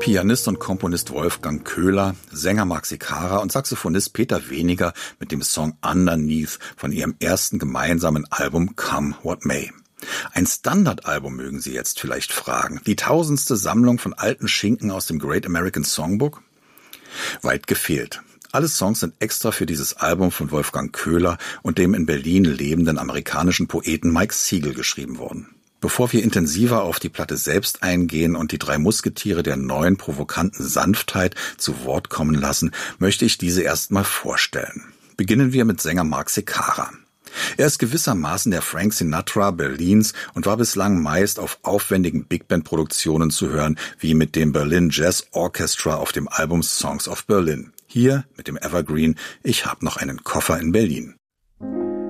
Pianist und Komponist Wolfgang Köhler, Sänger Maxi Kara und Saxophonist Peter Weniger mit dem Song Underneath von ihrem ersten gemeinsamen Album Come What May. Ein Standardalbum mögen Sie jetzt vielleicht fragen. Die 1000. Sammlung von alten Schinken aus dem Great American Songbook? Weit gefehlt. Alle Songs sind extra für dieses Album von Wolfgang Köhler und dem in Berlin lebenden amerikanischen Poeten Mike Siegel geschrieben worden. Bevor wir intensiver auf die Platte selbst eingehen und die drei Musketiere der neuen provokanten Sanftheit zu Wort kommen lassen, möchte ich diese erstmal vorstellen. Beginnen wir mit Sänger Maxi Kara. Er ist gewissermaßen der Frank Sinatra Berlins und war bislang meist auf aufwendigen Big-Band-Produktionen zu hören, wie mit dem Berlin Jazz Orchestra auf dem Album Songs of Berlin. Hier mit dem Evergreen Ich hab noch einen Koffer in Berlin.